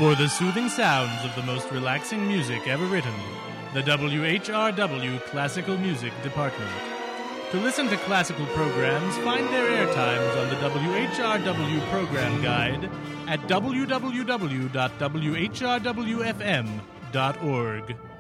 For the soothing sounds of the most relaxing music ever written, the WHRW Classical Music Department. To listen to classical programs, find their air times on the WHRW program guide at www.whrwfm.org.